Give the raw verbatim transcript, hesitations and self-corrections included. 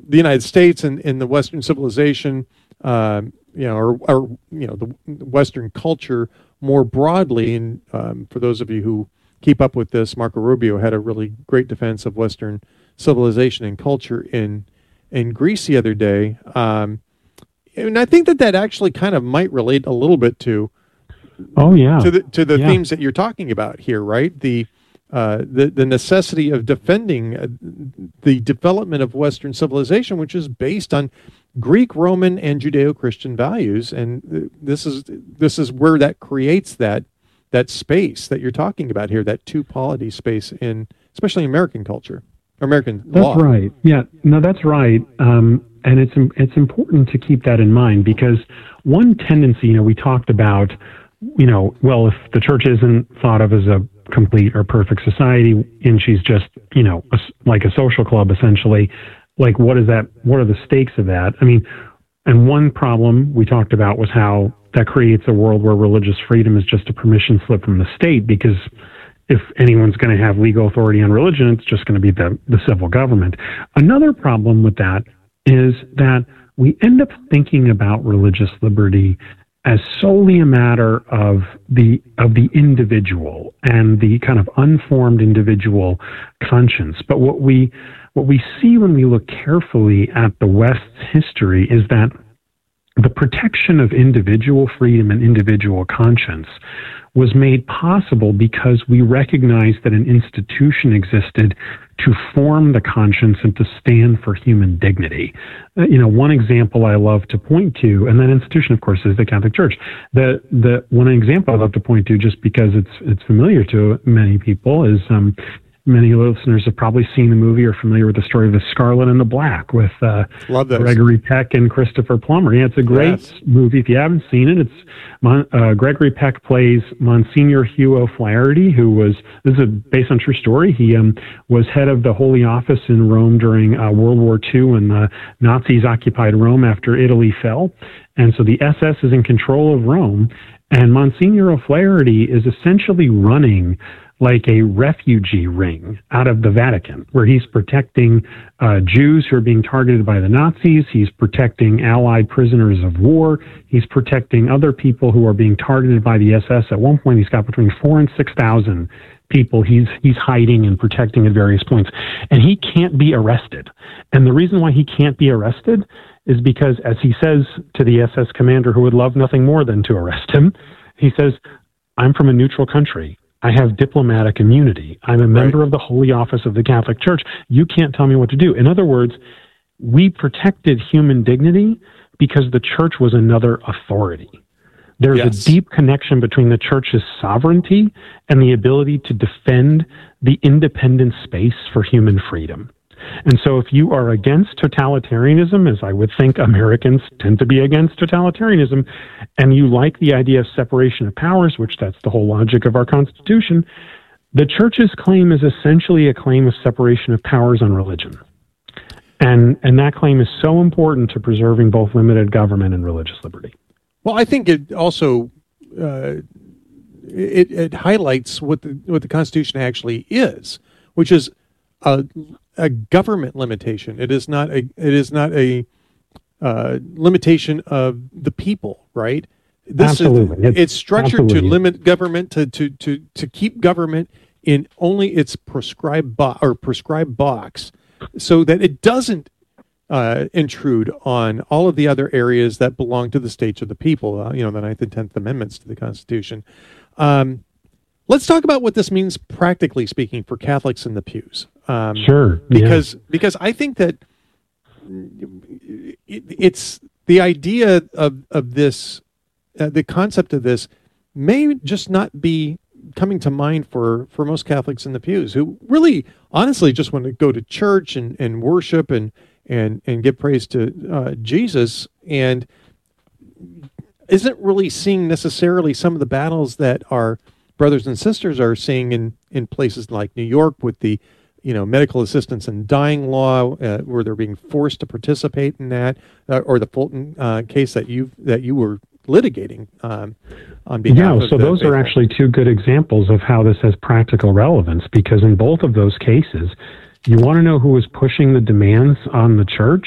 the United States and in the Western civilization, uh, you know, or, or you know, the Western culture more broadly. And um, for those of you who keep up with this, Marco Rubio had a really great defense of Western civilization and culture in in Greece the other day. Um, and I think that that actually kind of might relate a little bit to, oh yeah, to the to the yeah. themes that you're talking about here, right? The uh, the the necessity of defending uh, the development of Western civilization, which is based on Greek, Roman, and Judeo-Christian values, and this is this is where that creates that that space that you're talking about here, that two-polity space in especially American culture. American that's law. right. Yeah, no, that's right. Um, and it's it's important to keep that in mind because one tendency, you know, we talked about, you know, well, if the church isn't thought of as a complete or perfect society and she's just, you know, a, like a social club essentially, like what is that? What are the stakes of that? I mean, and one problem we talked about was how that creates a world where religious freedom is just a permission slip from the state because if anyone's going to have legal authority on religion, it's just going to be the, the civil government. Another problem with that is that we end up thinking about religious liberty as solely a matter of the of the individual and the kind of unformed individual conscience. But what we what we see when we look carefully at the West's history is that the protection of individual freedom and individual conscience was made possible because we recognized that an institution existed to form the conscience and to stand for human dignity. Uh, you know, one example I love to point to, and that institution, of course, is the Catholic Church. The the one example I love to point to, just because it's it's familiar to many people, is um, many listeners have probably seen the movie or familiar with the story of The Scarlet and the Black with uh, Gregory Peck and Christopher Plummer. Yeah, it's a great yes. movie. If you haven't seen it, it's Mon- uh, Gregory Peck plays Monsignor Hugh O'Flaherty, who was, this is a, based on true story, he um, was head of the Holy Office in Rome during uh, World War Two when the Nazis occupied Rome after Italy fell. And so the S S is in control of Rome, and Monsignor O'Flaherty is essentially running like a refugee ring out of the Vatican, where he's protecting uh, Jews who are being targeted by the Nazis. He's protecting Allied prisoners of war. He's protecting other people who are being targeted by the S S. At one point, he's got between four and six thousand people he's he's hiding and protecting at various points, and he can't be arrested. And the reason why he can't be arrested is because, as he says to the S S commander, who would love nothing more than to arrest him, he says, "I'm from a neutral country. I have diplomatic immunity. I'm a member right. of the Holy Office of the Catholic Church. You can't tell me what to do." In other words, we protected human dignity because the church was another authority. There's yes. a deep connection between the church's sovereignty and the ability to defend the independent space for human freedom. And so if you are against totalitarianism, as I would think Americans tend to be against totalitarianism, and you like the idea of separation of powers, which that's the whole logic of our Constitution, the church's claim is essentially a claim of separation of powers on religion. And and that claim is so important to preserving both limited government and religious liberty. Well, I think it also uh, it, it highlights what the what the Constitution actually is, which is a a government limitation. It is not a it is not a uh, limitation of the people, right? This absolutely. Is, it's, it's structured absolutely. to limit government to, to to to keep government in only its prescribed bo- or prescribed box, so that it doesn't uh, intrude on all of the other areas that belong to the states or the people. Uh, you know, the Ninth and Tenth Amendments to the Constitution. Um, let's talk about what this means practically speaking for Catholics in the pews. Um, sure, because yeah. because I think that it, it's the idea of of this, uh, the concept of this may just not be coming to mind for, for most Catholics in the pews, who really honestly just want to go to church and, and worship and and and give praise to uh, Jesus, and isn't really seeing necessarily some of the battles that our brothers and sisters are seeing in, in places like New York with the you know, medical assistance in dying law, uh, where they're being forced to participate in that, uh, or the Fulton uh, case that you that you were litigating um, on behalf yeah, of so those faithful. Are actually two good examples of how this has practical relevance, because in both of those cases, you want to know who was pushing the demands on the church?